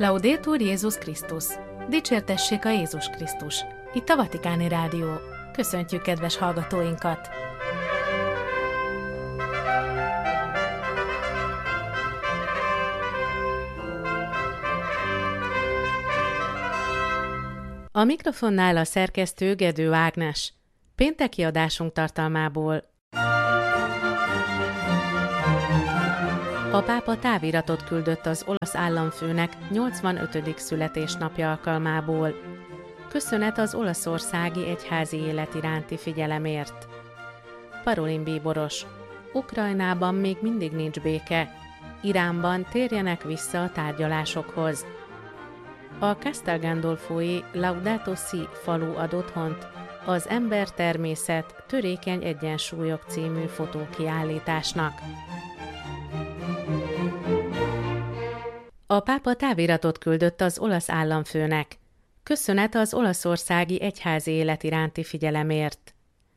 Laudetur Jézus Krisztus! Dicsértessék a Jézus Krisztus! Itt a Vatikáni Rádió. Köszöntjük kedves hallgatóinkat! A mikrofonnál a szerkesztő Gedő Ágnes. Pénteki adásunk tartalmából. A pápa táviratot küldött az olasz államfőnek 85. születésnapja alkalmából. Köszönet az olaszországi egyházi élet iránti figyelemért. Parolin bíboros. Ukrajnában még mindig nincs béke. Iránban térjenek vissza a tárgyalásokhoz. A Castel Gandolfói Laudato Si falu ad otthont az Ember-természet törékeny egyensúlyok című fotókiállításnak. A pápa táviratot küldött az olasz államfőnek. Köszönet az olaszországi egyházi élet iránti figyelemért.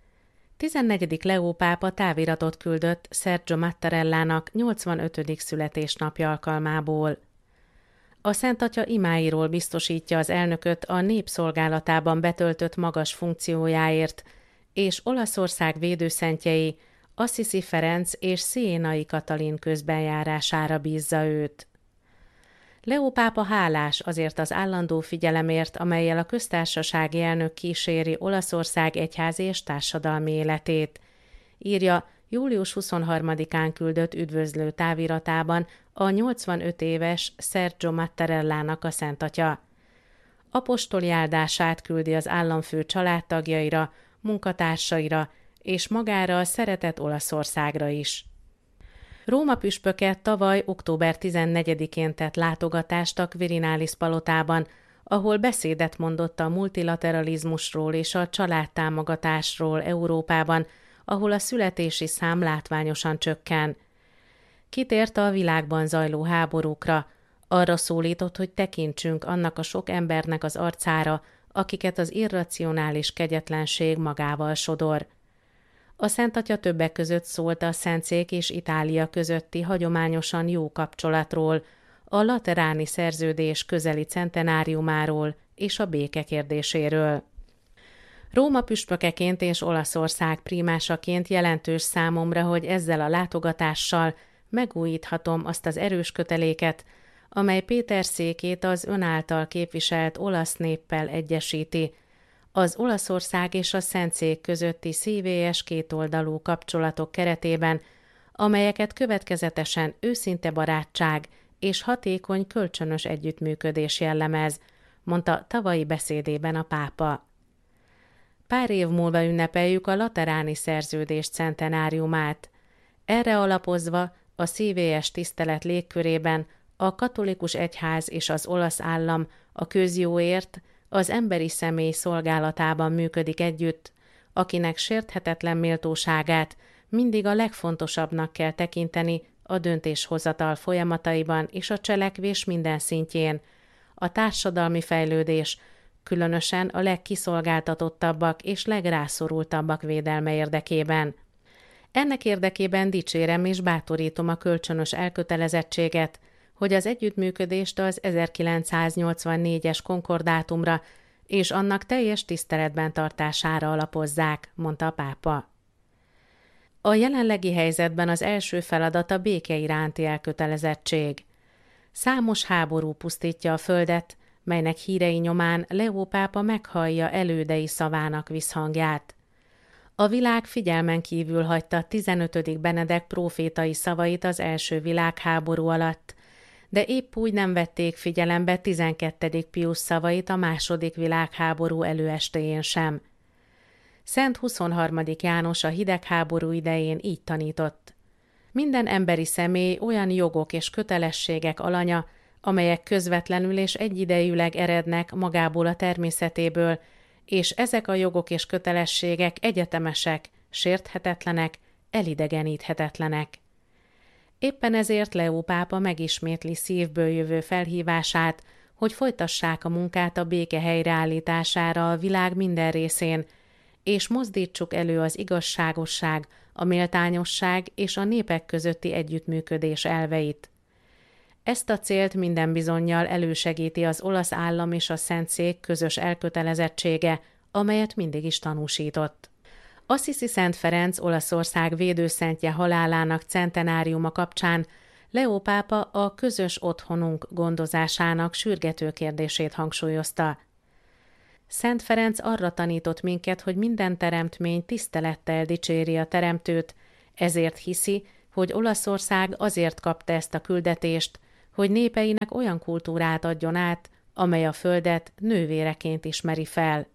14. Leó pápa táviratot küldött Sergio Mattarellának 85. születésnapja alkalmából. A Szent Atya imáiról biztosítja az elnököt a nép szolgálatában betöltött magas funkciójáért, és Olaszország védőszentjei Assisi Ferenc és Sienai Katalin közbenjárására bízza őt. Leó pápa hálás azért az állandó figyelemért, amellyel a köztársasági elnök kíséri Olaszország egyházi és társadalmi életét, írja július 23-án küldött üdvözlő táviratában a 85 éves Sergio Mattarellának a Szent Atya. Apostoli áldását küldi az államfő családtagjaira, munkatársaira és magára a szeretett Olaszországra is. Róma püspöke tavaly október 14-én tett látogatást a Quirinalis palotában, ahol beszédet mondott a multilateralizmusról és a családtámogatásról Európában, ahol a születési szám látványosan csökken. Kitért a világban zajló háborúkra, arra szólított, hogy tekintsünk annak a sok embernek az arcára, akiket az irracionális kegyetlenség magával sodor. A Szent Atya többek között szólt a Szentszék és Itália közötti hagyományosan jó kapcsolatról, a Lateráni Szerződés közeli centenáriumáról és a béke kérdéséről. Róma püspökeként és Olaszország prímásaként jelentős számomra, hogy ezzel a látogatással megújíthatom azt az erős köteléket, amely Péter székét az ön által képviselt olasz néppel egyesíti, az Olaszország és a Szentszék közötti szívélyes kétoldalú kapcsolatok keretében, amelyeket következetesen őszinte barátság és hatékony kölcsönös együttműködés jellemez, mondta tavalyi beszédében a pápa. Pár év múlva ünnepeljük a Lateráni Szerződés centenáriumát. Erre alapozva a szívélyes tisztelet légkörében a katolikus egyház és az olasz állam a közjóért, az emberi személy szolgálatában működik együtt, akinek sérthetetlen méltóságát mindig a legfontosabbnak kell tekinteni a döntéshozatal folyamataiban és a cselekvés minden szintjén, a társadalmi fejlődés, különösen a legkiszolgáltatottabbak és legrászorultabbak védelme érdekében. Ennek érdekében dicsérem és bátorítom a kölcsönös elkötelezettséget, hogy az együttműködést az 1984-es konkordátumra és annak teljes tiszteletben tartására alapozzák, mondta a pápa. A jelenlegi helyzetben az első feladat a béke iránti elkötelezettség. Számos háború pusztítja a földet, melynek hírei nyomán Leó pápa meghallja elődei szavának visszhangját. A világ figyelmen kívül hagyta 15. Benedek prófétai szavait az első világháború alatt, de épp úgy nem vették figyelembe 12. Pius szavait a második világháború előestéjén sem. Szent 23. János a hidegháború idején így tanított. Minden emberi személy olyan jogok és kötelességek alanya, amelyek közvetlenül és egyidejűleg erednek magából a természetéből, és ezek a jogok és kötelességek egyetemesek, sérthetetlenek, elidegeníthetetlenek. Éppen ezért Leó pápa megismétli szívből jövő felhívását, hogy folytassák a munkát a béke helyreállítására a világ minden részén, és mozdítsuk elő az igazságosság, a méltányosság és a népek közötti együttműködés elveit. Ezt a célt minden bizonnyal elősegíti az olasz állam és a Szentszék közös elkötelezettsége, amelyet mindig is tanúsított. Assisi Szent Ferenc Olaszország védőszentje halálának centenáriuma kapcsán Leó pápa a közös otthonunk gondozásának sürgető kérdését hangsúlyozta. Szent Ferenc arra tanított minket, hogy minden teremtmény tisztelettel dicséri a teremtőt, ezért hiszi, hogy Olaszország azért kapta ezt a küldetést, hogy népeinek olyan kultúrát adjon át, amely a földet nővéreként ismeri fel.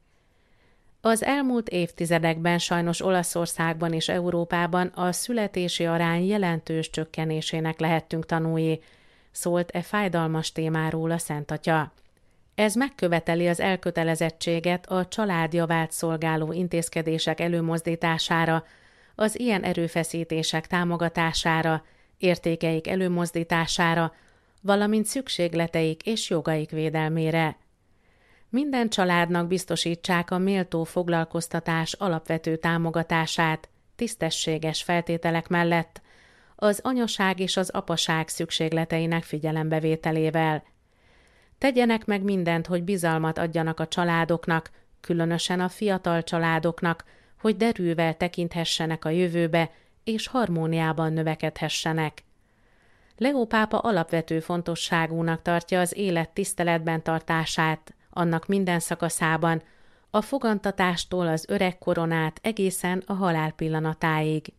Az elmúlt évtizedekben sajnos Olaszországban és Európában a születési arány jelentős csökkenésének lehettünk tanúi, szólt e fájdalmas témáról a Szent Atya. Ez megköveteli az elkötelezettséget a család javát szolgáló intézkedések előmozdítására, az ilyen erőfeszítések támogatására, értékeik előmozdítására, valamint szükségleteik és jogaik védelmére. Minden családnak biztosítsák a méltó foglalkoztatás alapvető támogatását, tisztességes feltételek mellett, az anyaság és az apaság szükségleteinek figyelembevételével. Tegyenek meg mindent, hogy bizalmat adjanak a családoknak, különösen a fiatal családoknak, hogy derűvel tekinthessenek a jövőbe, és harmóniában növekedhessenek. Leó pápa alapvető fontosságúnak tartja az élet tiszteletben tartását, annak minden szakaszában, a fogantatástól az öregkoron át egészen a halál pillanatáig.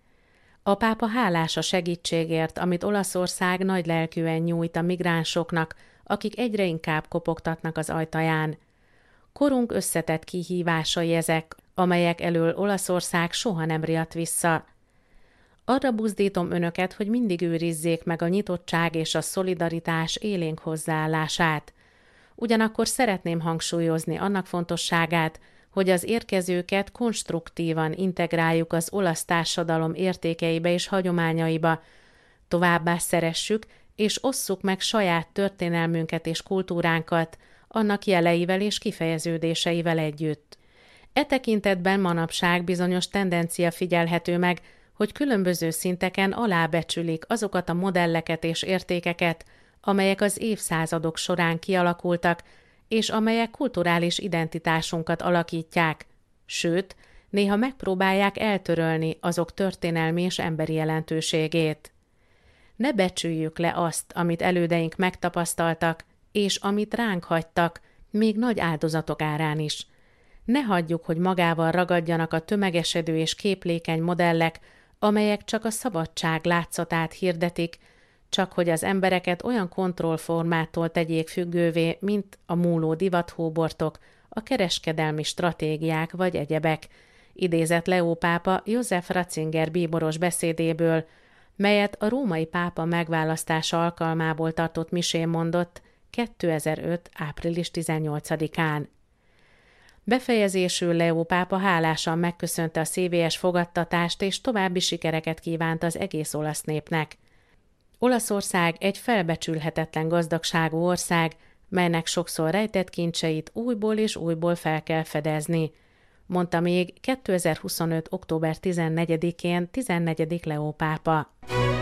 A pápa hálás a segítségért, amit Olaszország nagylelkűen nyújt a migránsoknak, akik egyre inkább kopogtatnak az ajtaján. Korunk összetett kihívásai ezek, amelyek elől Olaszország soha nem riadt vissza. Arra buzdítom önöket, hogy mindig őrizzék meg a nyitottság és a szolidaritás élénk hozzáállását. Ugyanakkor szeretném hangsúlyozni annak fontosságát, hogy az érkezőket konstruktívan integráljuk az olasz társadalom értékeibe és hagyományaiba, továbbá szeressük és osszuk meg saját történelmünket és kultúránkat, annak jeleivel és kifejeződéseivel együtt. E tekintetben manapság bizonyos tendencia figyelhető meg, hogy különböző szinteken alábecsülik azokat a modelleket és értékeket, amelyek az évszázadok során kialakultak, és amelyek kulturális identitásunkat alakítják, sőt, néha megpróbálják eltörölni azok történelmi és emberi jelentőségét. Ne becsüljük le azt, amit elődeink megtapasztaltak, és amit ránk hagytak, még nagy áldozatok árán is. Ne hagyjuk, hogy magával ragadjanak a tömegesedő és képlékeny modellek, amelyek csak a szabadság látszatát hirdetik, csak hogy az embereket olyan kontrollformától tegyék függővé, mint a múló divathóbortok, a kereskedelmi stratégiák vagy egyebek, idézett Leó pápa József Ratzinger bíboros beszédéből, melyet a római pápa megválasztása alkalmából tartott misén mondott 2005. április 18-án. Befejezésül Leó pápa hálásan megköszönte a szívélyes fogadtatást és további sikereket kívánt az egész olasz népnek. Olaszország egy felbecsülhetetlen gazdagságú ország, melynek sokszor rejtett kincseit újból és újból fel kell fedezni, mondta még 2025. október 14-én 14. Leó pápa.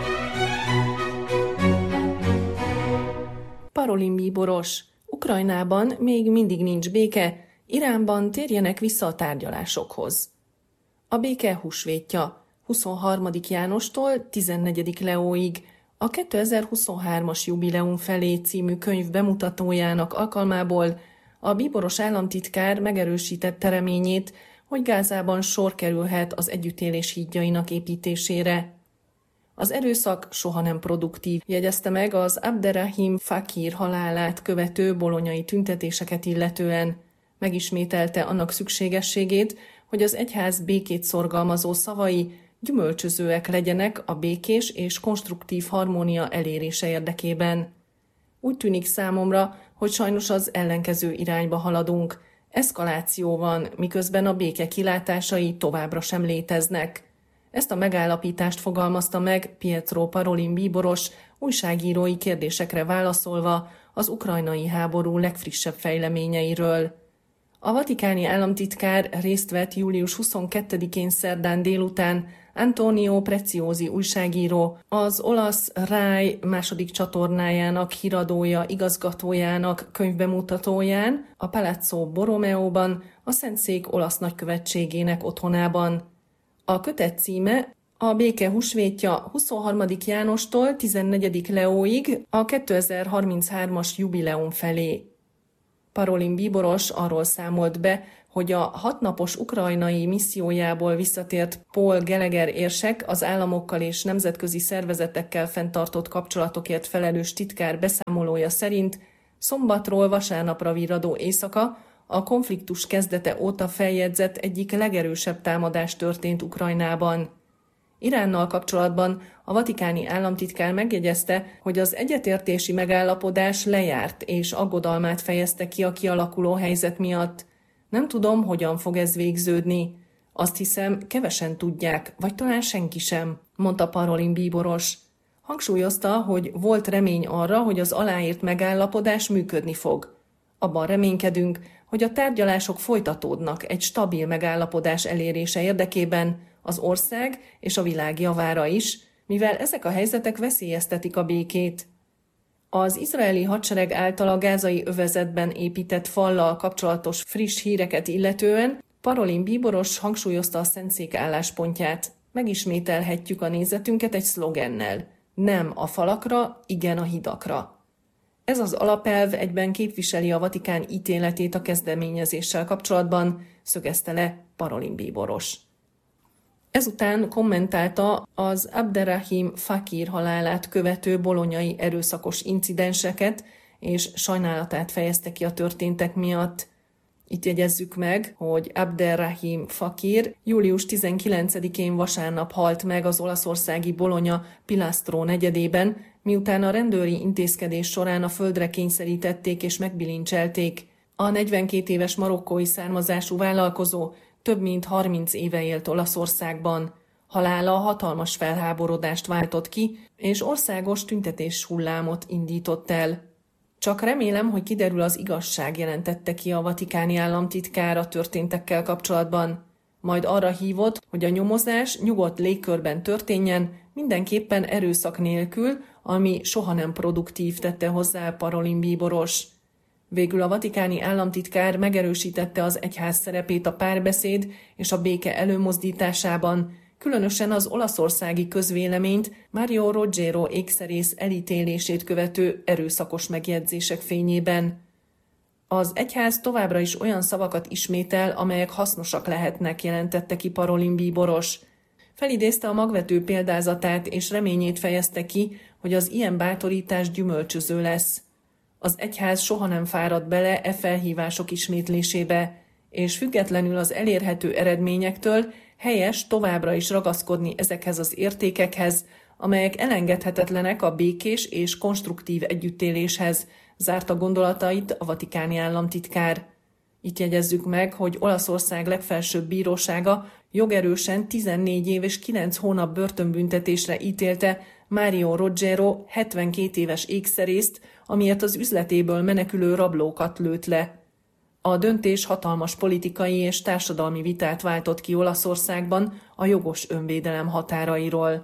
Parolin bíboros. Ukrajnában még mindig nincs béke, Iránban térjenek vissza a tárgyalásokhoz. A béke húsvétja 23. Jánostól 14. Leóig a 2023-as jubileum felé című könyv bemutatójának alkalmából a bíboros államtitkár megerősítette reményét, hogy Gázában sor kerülhet az együttélés hídjainak építésére. Az erőszak soha nem produktív, jegyezte meg az Abderrahim Fakir halálát követő bolonyai tüntetéseket illetően. Megismételte annak szükségességét, hogy az egyház békét szorgalmazó szavai gyümölcsözőek legyenek a békés és konstruktív harmónia elérése érdekében. Úgy tűnik számomra, hogy sajnos az ellenkező irányba haladunk. Eszkaláció van, miközben a béke kilátásai továbbra sem léteznek. Ezt a megállapítást fogalmazta meg Pietro Parolin bíboros újságírói kérdésekre válaszolva az ukrajnai háború legfrissebb fejleményeiről. A vatikáni államtitkár részt vett július 22-én szerdán délután Antonio Preziosi újságíró, az olasz RAI második csatornájának híradója, igazgatójának könyvbemutatóján, a Palazzo Borromeóban, a Szentszék olasz nagykövetségének otthonában. A kötet címe a béke húsvétja 23. Jánostól 14. Leóig a 2033-as jubileum felé. Parolin Bíboros arról számolt be, hogy a 6 napos ukrajnai missziójából visszatért Paul Gallagher érsek az államokkal és nemzetközi szervezetekkel fenntartott kapcsolatokért felelős titkár beszámolója szerint szombatról vasárnapra virradó éjszaka a konfliktus kezdete óta feljegyzett egyik legerősebb támadás történt Ukrajnában. Iránnal kapcsolatban a vatikáni államtitkár megjegyezte, hogy az egyetértési megállapodás lejárt és aggodalmát fejezte ki a kialakuló helyzet miatt. Nem tudom, hogyan fog ez végződni. Azt hiszem, kevesen tudják, vagy talán senki sem, mondta Parolin Bíboros. Hangsúlyozta, hogy volt remény arra, hogy az aláírt megállapodás működni fog. Abban reménykedünk, hogy a tárgyalások folytatódnak egy stabil megállapodás elérése érdekében, az ország és a világ javára is, mivel ezek a helyzetek veszélyeztetik a békét. Az izraeli hadsereg által a gázai övezetben épített fallal kapcsolatos friss híreket illetően Parolin Bíboros hangsúlyozta a Szentszék álláspontját. Megismételhetjük a nézetünket egy szlogennel. Nem a falakra, igen a hidakra. Ez az alapelv egyben képviseli a Vatikán ítéletét a kezdeményezéssel kapcsolatban, szögezte le Parolin Bíboros. Ezután kommentálta az Abderrahim Fakir halálát követő bolonyai erőszakos incidenseket, és sajnálatát fejezte ki a történtek miatt. Itt jegyezzük meg, hogy Abderrahim Fakir július 19-én vasárnap halt meg az olaszországi Bologna Pilastro negyedében, miután a rendőri intézkedés során a földre kényszerítették és megbilincselték. A 42 éves marokkói származású vállalkozó több mint 30 éve élt Olaszországban. Halála hatalmas felháborodást váltott ki, és országos tüntetés hullámot indított el. Csak remélem, hogy kiderül az igazság, jelentette ki a vatikáni államtitkár a történtekkel kapcsolatban. Majd arra hívott, hogy a nyomozás nyugodt légkörben történjen, mindenképpen erőszak nélkül, ami soha nem produktív, tette hozzá Parolin Bíboros. Végül a vatikáni államtitkár megerősítette az egyház szerepét a párbeszéd és a béke előmozdításában, különösen az olaszországi közvéleményt Mario Rogero ékszerész elítélését követő erőszakos megjegyzések fényében. Az egyház továbbra is olyan szavakat ismétel, amelyek hasznosak lehetnek, jelentette ki Parolin Bíboros. Felidézte a magvető példázatát és reményét fejezte ki, hogy az ilyen bátorítás gyümölcsöző lesz. Az egyház soha nem fárad bele e felhívások ismétlésébe, és függetlenül az elérhető eredményektől helyes továbbra is ragaszkodni ezekhez az értékekhez, amelyek elengedhetetlenek a békés és konstruktív együttéléshez, zárta gondolatait a vatikáni államtitkár. Itt jegyezzük meg, hogy Olaszország legfelsőbb bírósága jogerősen 14 év és 9 hónap börtönbüntetésre ítélte Mario Rogero 72 éves ékszerészt, amiért az üzletéből menekülő rablókat lőtt le. A döntés hatalmas politikai és társadalmi vitát váltott ki Olaszországban a jogos önvédelem határairól.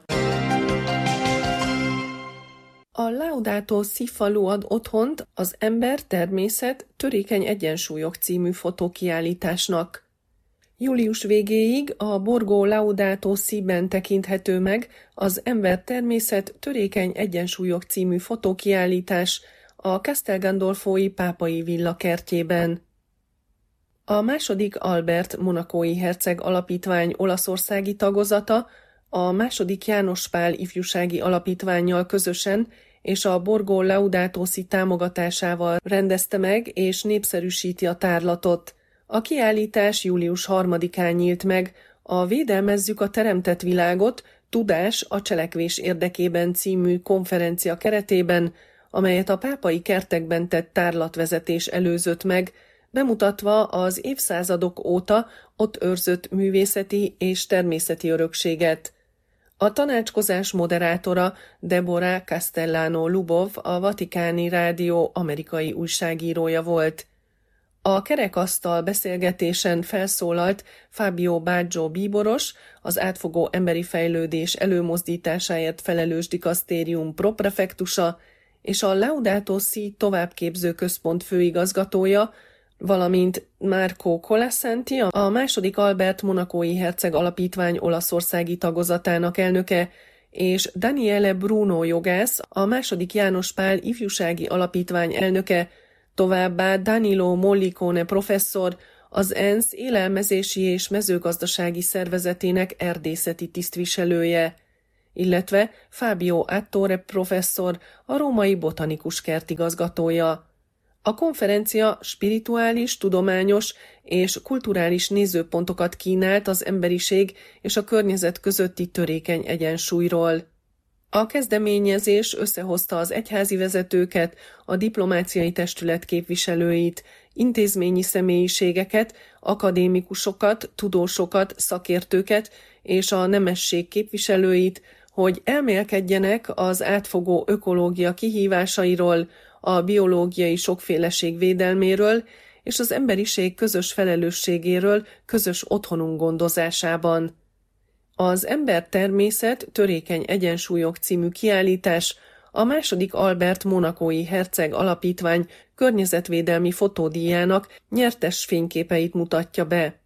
A Laudato Si falu ad otthont az Ember, természet, törékeny egyensúlyok című fotókiállításnak. Július végéig a Borgo Laudato Si-ben tekinthető meg az Ember, természet, törékeny egyensúlyok című fotókiállítás a Castel Gandolfoi pápai villa kertjében. A második Albert monacói herceg alapítvány olaszországi tagozata a második János Pál ifjúsági alapítvánnyal közösen és a Borgo Laudato Si támogatásával rendezte meg és népszerűsíti a tárlatot. A kiállítás július 3-án nyílt meg a Védelmezzük a teremtett világot, tudás a cselekvés érdekében című konferencia keretében, amelyet a pápai kertekben tett tárlatvezetés előzött meg, bemutatva az évszázadok óta ott őrzött művészeti és természeti örökséget. A tanácskozás moderátora Deborah Castellano Lubov, a Vatikáni Rádió amerikai újságírója volt. A kerekasztal beszélgetésen felszólalt Fábio Baggio bíboros, az átfogó emberi fejlődés előmozdításáért felelős dikasztérium proprefektusa és a Laudato Si továbbképző központ főigazgatója, valamint Marco Colasanti, a II. Albert monacói herceg alapítvány olaszországi tagozatának elnöke, és Daniele Bruno jogász, a II. János Pál ifjúsági alapítvány elnöke, továbbá Danilo Mollicone professzor, az ENSZ élelmezési és mezőgazdasági szervezetének erdészeti tisztviselője, illetve Fabio Attore professzor, a római botanikus kert igazgatója. A konferencia spirituális, tudományos és kulturális nézőpontokat kínált az emberiség és a környezet közötti törékeny egyensúlyról. A kezdeményezés összehozta az egyházi vezetőket, a diplomáciai testület képviselőit, intézményi személyiségeket, akadémikusokat, tudósokat, szakértőket és a nemesség képviselőit, hogy elmélkedjenek az átfogó ökológia kihívásairól, a biológiai sokféleség védelméről és az emberiség közös felelősségéről közös otthonunk gondozásában. Az Ember-természet törékeny egyensúlyok című kiállítás a II. Albert monacói herceg alapítvány környezetvédelmi fotódíjának nyertes fényképeit mutatja be.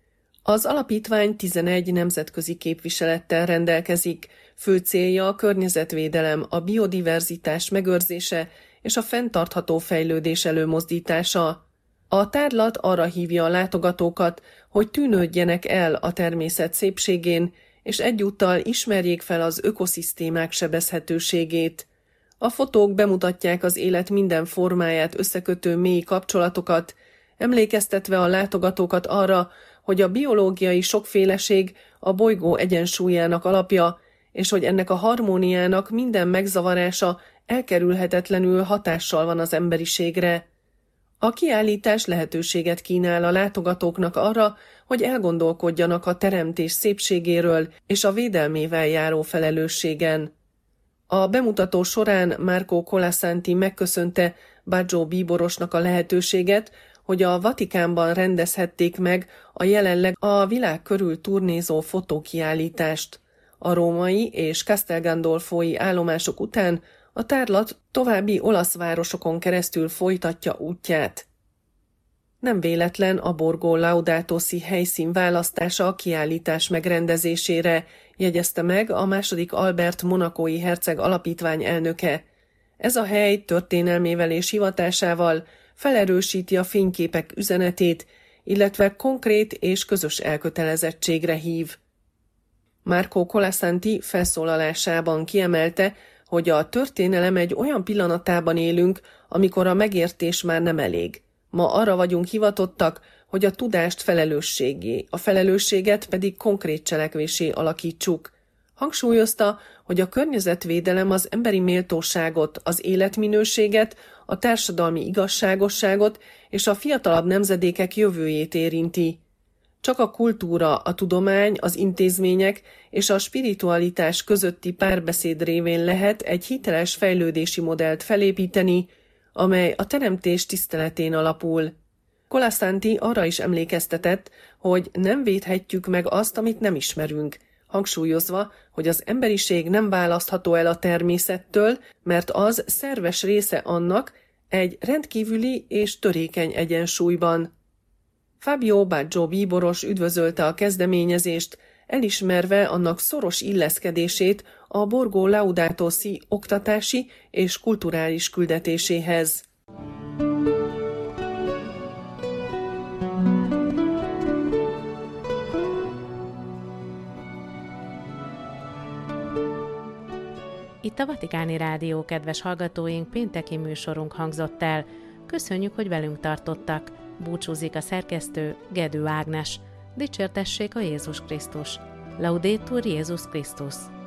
Az alapítvány 11 nemzetközi képviselettel rendelkezik, fő célja a környezetvédelem, a biodiverzitás megőrzése és a fenntartható fejlődés előmozdítása. A tárlat arra hívja a látogatókat, hogy tűnődjenek el a természet szépségén, és egyúttal ismerjék fel az ökoszisztémák sebezhetőségét. A fotók bemutatják az élet minden formáját összekötő mély kapcsolatokat, emlékeztetve a látogatókat arra, hogy a biológiai sokféleség a bolygó egyensúlyának alapja, és hogy ennek a harmóniának minden megzavarása elkerülhetetlenül hatással van az emberiségre. A kiállítás lehetőséget kínál a látogatóknak arra, hogy elgondolkodjanak a teremtés szépségéről és a védelmével járó felelősségen. A bemutató során Marco Colasanti megköszönte Baggio bíborosnak a lehetőséget, hogy a Vatikánban rendezhették meg a jelenleg a világ körül turnézó fotókiállítást. A római és Castel Gandolfoi állomások után a tárlat további olasz városokon keresztül folytatja útját. Nem véletlen a Borgo Laudato Si helyszín választása a kiállítás megrendezésére, jegyezte meg a II. Albert monacói herceg alapítvány elnöke. Ez a hely történelmével és hivatásával felerősíti a fényképek üzenetét, illetve konkrét és közös elkötelezettségre hív. Marco Colasanti felszólalásában kiemelte, hogy a történelem egy olyan pillanatában élünk, amikor a megértés már nem elég. Ma arra vagyunk hivatottak, hogy a tudást felelősségé, a felelősséget pedig konkrét cselekvésé alakítsuk. Hangsúlyozta, hogy a környezetvédelem az emberi méltóságot, az életminőséget, a társadalmi igazságosságot és a fiatalabb nemzedékek jövőjét érinti. Csak a kultúra, a tudomány, az intézmények és a spiritualitás közötti párbeszéd révén lehet egy hiteles fejlődési modellt felépíteni, amely a teremtés tiszteletén alapul. Colasanti arra is emlékeztetett, hogy nem védhetjük meg azt, amit nem ismerünk, hangsúlyozva, hogy az emberiség nem választható el a természettől, mert az szerves része annak egy rendkívüli és törékeny egyensúlyban. Fabio Baggio bíboros üdvözölte a kezdeményezést, elismerve annak szoros illeszkedését a Borgo Laudato Si oktatási és kulturális küldetéséhez. Itt a Vatikáni Rádió, kedves hallgatóink, pénteki műsorunk hangzott el. Köszönjük, hogy velünk tartottak. Búcsúzik a szerkesztő, Gedő Ágnes. Dicsértessék a Jézus Krisztus. Laudetur Jézus Krisztus.